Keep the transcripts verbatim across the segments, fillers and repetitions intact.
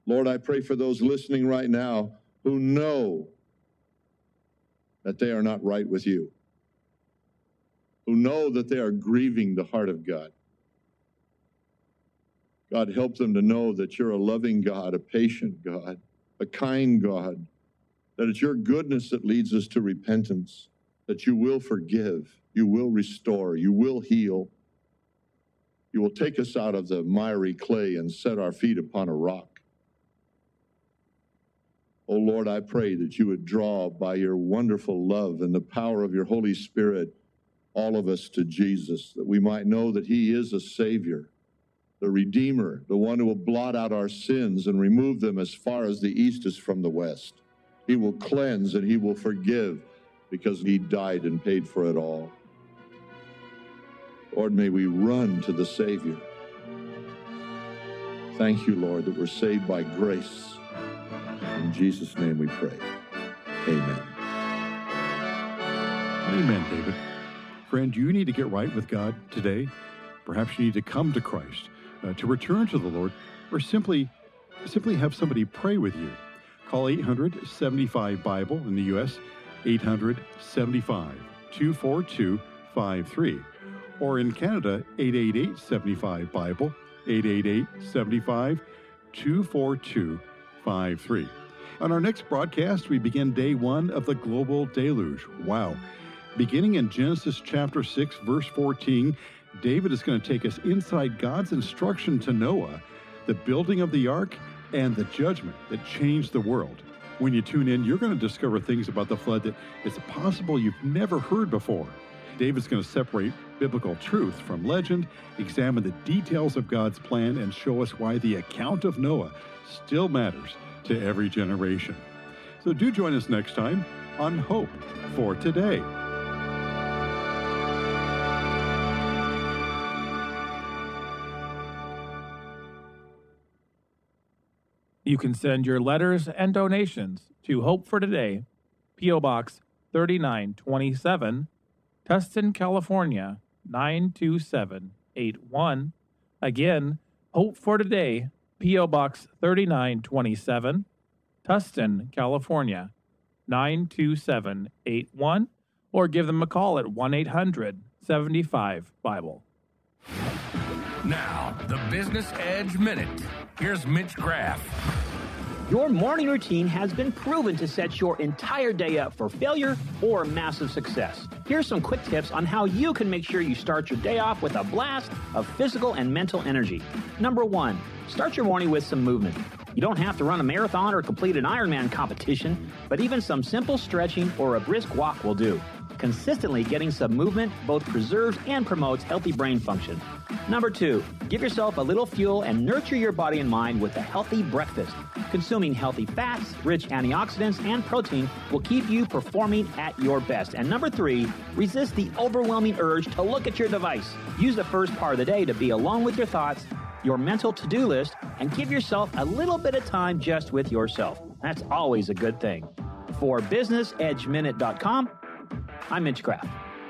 Lord, I pray for those listening right now who know that they are not right with you, who know that they are grieving the heart of God. God, help them to know that you're a loving God, a patient God, a kind God, that it's your goodness that leads us to repentance, that you will forgive, you will restore, you will heal. You will take us out of the miry clay and set our feet upon a rock. Oh Lord, I pray that you would draw by your wonderful love and the power of your Holy Spirit all of us to Jesus, that we might know that he is a Savior, the Redeemer, the one who will blot out our sins and remove them as far as the east is from the west. He will cleanse and he will forgive because he died and paid for it all. Lord, may we run to the Savior. Thank you, Lord, that we're saved by grace. In Jesus' name we pray. Amen. Amen, David. Friend, you need to get right with God today. Perhaps you need to come to Christ, uh, to return to the Lord, or simply, simply have somebody pray with you. Call eight hundred seventy-five Bible in the U S, eight hundred seventy-five two four two five three. Or in Canada, eight eight eight seventy-five Bible, eight eight eight seventy-five two four two five three. On our next broadcast, we begin day one of the global deluge. Wow. Beginning in Genesis chapter six, verse fourteen, David is going to take us inside God's instruction to Noah, the building of the ark, and the judgment that changed the world. When you tune in, you're going to discover things about the flood that it's possible you've never heard before. David's going to separate biblical truth from legend, examine the details of God's plan, and show us why the account of Noah still matters to every generation. So do join us next time on Hope for Today. You can send your letters and donations to Hope for Today, P O Box thirty-nine twenty-seven, Tustin, California, nine two seven eight one. Again, Hope for Today, P O Box thirty-nine twenty-seven, Tustin, California, nine two seven eight one, or give them a call at one eight hundred seventy-five Bible. Now, the Business Edge Minute. Here's Mitch Graff. Your morning routine has been proven to set your entire day up for failure or massive success. Here's some quick tips on how you can make sure you start your day off with a blast of physical and mental energy. Number one, start your morning with some movement. You don't have to run a marathon or complete an Ironman competition, but even some simple stretching or a brisk walk will do. Consistently getting some movement both preserves and promotes healthy brain function. Number two, give yourself a little fuel and nurture your body and mind with a healthy breakfast. Consuming healthy fats, rich antioxidants, and protein will keep you performing at your best. And number three, resist the overwhelming urge to look at your device. Use the first part of the day to be alone with your thoughts, your mental to-do list, and give yourself a little bit of time just with yourself. That's always a good thing. For business edge minute dot com, I'm Mitch Graff.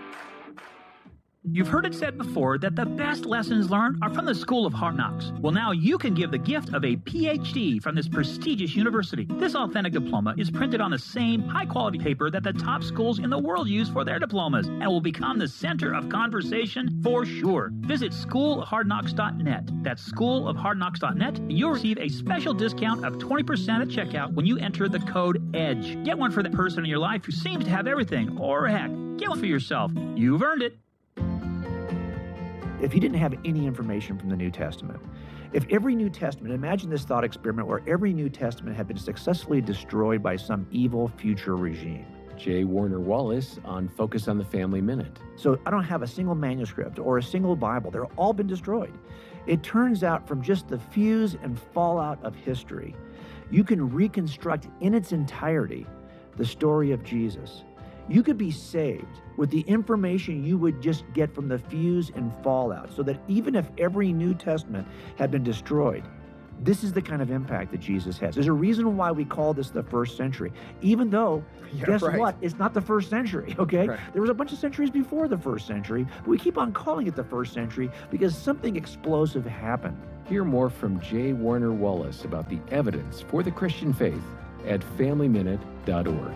You've heard it said before that the best lessons learned are from the School of Hard Knocks. Well, now you can give the gift of a P H D from this prestigious university. This authentic diploma is printed on the same high-quality paper that the top schools in the world use for their diplomas and will become the center of conversation for sure. Visit school of hard knocks dot net. That's school of hard knocks dot net. You'll receive a special discount of twenty percent at checkout when you enter the code EDGE. Get one for the person in your life who seems to have everything, or heck, get one for yourself. You've earned it. If you didn't have any information from the New Testament, if every New Testament, imagine this thought experiment where every New Testament had been successfully destroyed by some evil future regime. J. Warner Wallace on Focus on the Family Minute. So I don't have a single manuscript or a single Bible. They're all been destroyed. It turns out from just the fuse and fallout of history, you can reconstruct in its entirety the story of Jesus. You could be saved with the information you would just get from the fuse and fallout, so that even if every New Testament had been destroyed, this is the kind of impact that Jesus has. There's a reason why we call this the first century, even though, yeah, guess right. what? It's not the first century, okay? Right. There was a bunch of centuries before the first century, but we keep on calling it the first century because something explosive happened. Hear more from J. Warner Wallace about the evidence for the Christian faith at family minute dot org.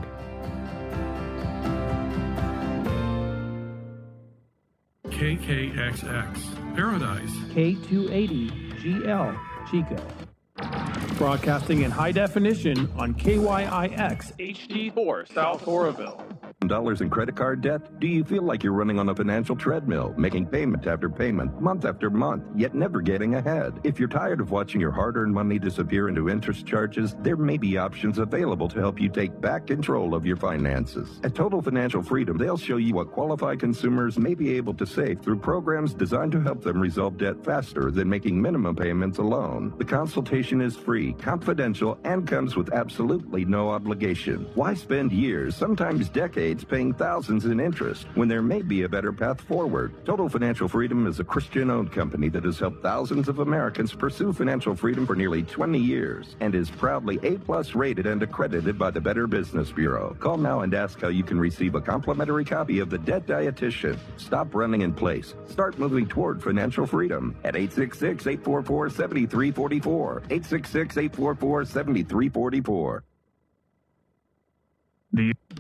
K K X X, Paradise. K two eighty G L, Chico. Broadcasting in high definition on K Y I X H D four, South Oroville. Dollars in credit card debt? Do you feel like you're running on a financial treadmill, making payment after payment, month after month, yet never getting ahead? If you're tired of watching your hard-earned money disappear into interest charges, there may be options available to help you take back control of your finances. At Total Financial Freedom, they'll show you what qualified consumers may be able to save through programs designed to help them resolve debt faster than making minimum payments alone. The consultation is free, confidential, and comes with absolutely no obligation. Why spend years, sometimes decades, paying thousands in interest when there may be a better path forward? Total Financial Freedom is a Christian-owned company that has helped thousands of Americans pursue financial freedom for nearly twenty years and is proudly A-plus rated and accredited by the Better Business Bureau. Call now and ask how you can receive a complimentary copy of The Debt Dietitian. Stop running in place. Start moving toward financial freedom at eight six six, eight four four, seven three four four. eight six six, eight four four, seven three four four. Do you